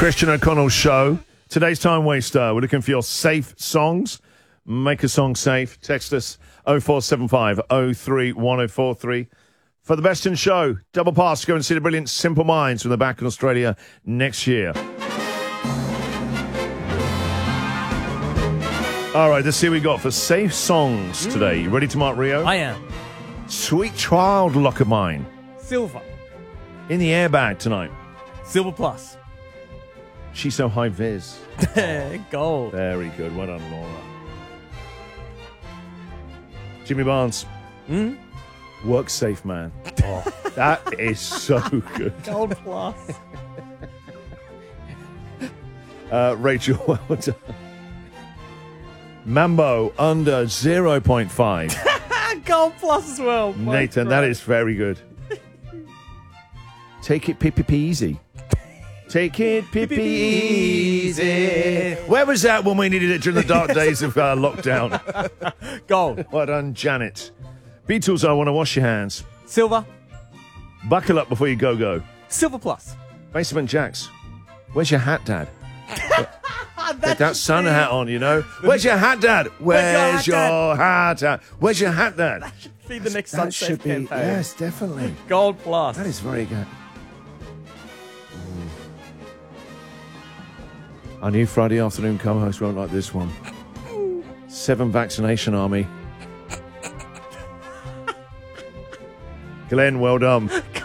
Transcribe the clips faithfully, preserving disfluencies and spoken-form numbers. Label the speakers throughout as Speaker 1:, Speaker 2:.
Speaker 1: Christian O'Connell Show. Today's Time Waster. We're looking for your safe songs. Make a song safe. Text us oh four seven five oh three one oh four three. For the best in show, double pass to go and see the brilliant Simple Minds when they're back in Australia next year. All right, let's see what we got for safe songs today. You ready to mark Rio?
Speaker 2: I am.
Speaker 1: Sweet Child Lock of Mine.
Speaker 2: Silver.
Speaker 1: In the Airbag tonight.
Speaker 2: Silver plus.
Speaker 1: She's So High Viz.
Speaker 2: Gold.
Speaker 1: Very good. Well done, Laura. Jimmy Barnes.
Speaker 2: Hmm?
Speaker 1: Work Safe Man. Oh, that is so good.
Speaker 2: Gold plus.
Speaker 1: Uh, Rachel, well done. Mambo under zero point five.
Speaker 2: Gold plus as well.
Speaker 1: Nathan, that is very good. Take it pippy easy. Take it pippy easy. Where was that when we needed it during the dark days of uh, lockdown?
Speaker 2: Gold.
Speaker 1: Well done, Janet. Beatles, I Want to Wash Your Hands.
Speaker 2: Silver.
Speaker 1: Buckle up before you go go.
Speaker 2: Silver plus.
Speaker 1: Basement Jacks. Where's your hat, Dad?
Speaker 2: That,
Speaker 1: Get that sun hat on, you know. Where's your hat, Dad? Where's your, your hat, Dad? Where's your hat, Dad?
Speaker 2: That should be the next
Speaker 1: That
Speaker 2: Sunsafe
Speaker 1: should be,
Speaker 2: campaign.
Speaker 1: yes, definitely.
Speaker 2: Gold plus.
Speaker 1: That is very good. Our new Friday afternoon co-host won't like this one. Seven Vaccination Army. Glenn, well done.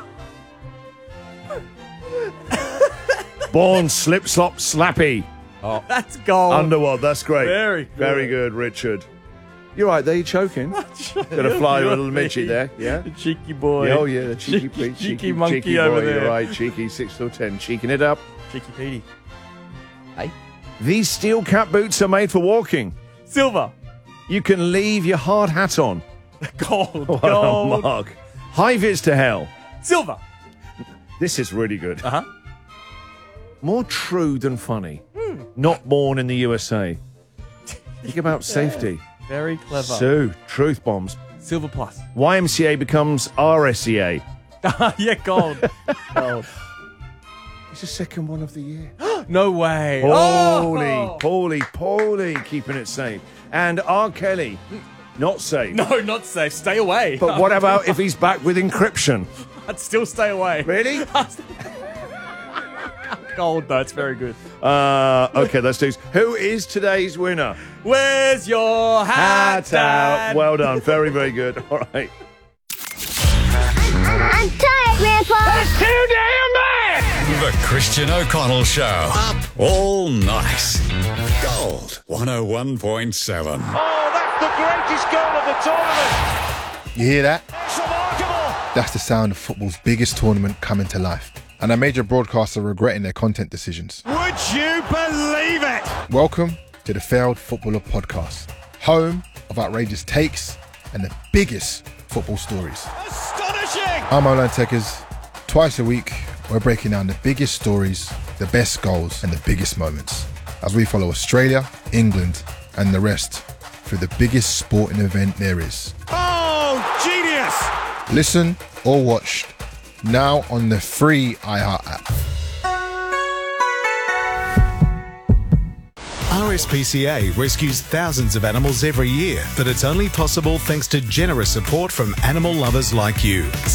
Speaker 1: Born Slip Slop Slappy.
Speaker 2: Oh. That's gold.
Speaker 1: Underworld, that's great.
Speaker 2: Very good.
Speaker 1: Very good, Richard. You're right there, you're choking. Gonna fly a little midget there, yeah?
Speaker 2: The cheeky boy.
Speaker 1: Yeah, oh yeah, the cheeky,
Speaker 2: cheeky,
Speaker 1: cheeky,
Speaker 2: cheeky monkey
Speaker 1: cheeky boy,
Speaker 2: over there.
Speaker 1: You're right, cheeky, six till ten, cheeking it up.
Speaker 2: Cheeky Petey. Hey.
Speaker 1: These steel cap boots are made for walking.
Speaker 2: Silver.
Speaker 1: You can leave your hard hat on.
Speaker 2: Gold.
Speaker 1: What
Speaker 2: Gold.
Speaker 1: a mug. High vis to hell.
Speaker 2: Silver.
Speaker 1: This is really good.
Speaker 2: Uh-huh.
Speaker 1: More true than funny. Hmm. Not born in the U S A. Think about safety.
Speaker 2: Very clever.
Speaker 1: Sue, truth bombs.
Speaker 2: Silver plus.
Speaker 1: Y M C A becomes R S E A.
Speaker 2: Yeah, gold. Gold.
Speaker 1: It's the second one of the year.
Speaker 2: No way.
Speaker 1: Holy,
Speaker 2: Oh!
Speaker 1: Paulie, Paulie, keeping it safe. And R. Kelly, not safe.
Speaker 2: No, not safe. Stay away.
Speaker 1: But what about if he's back with encryption?
Speaker 2: I'd still stay away.
Speaker 1: Really?
Speaker 2: Gold, though. It's very good.
Speaker 1: Uh, okay, let's do. Who is today's winner?
Speaker 2: Where's your hat,
Speaker 1: Hat out.
Speaker 2: Dad?
Speaker 1: Well done. Very, very good. All right.
Speaker 3: I'm tired, Grandpa.
Speaker 4: That's too damn bad! The Christian O'Connell Show. Up all night. Gold one oh one point seven.
Speaker 5: Oh, that's the greatest goal of the tournament.
Speaker 6: You hear that?
Speaker 5: It's remarkable.
Speaker 6: That's the sound of football's biggest tournament coming to life. And our major broadcasts are regretting their content decisions.
Speaker 5: Would you believe it?
Speaker 6: Welcome to the Failed Footballer Podcast, home of outrageous takes and the biggest football stories.
Speaker 5: Astonishing.
Speaker 6: I'm Olan Tekers. Twice a week, we're breaking down the biggest stories, the best goals, and the biggest moments as we follow Australia, England, and the rest through the biggest sporting event there is.
Speaker 5: Oh, genius.
Speaker 6: Listen or watch now on the free iHeart app.
Speaker 7: R S P C A rescues thousands of animals every year, but it's only possible thanks to generous support from animal lovers like you.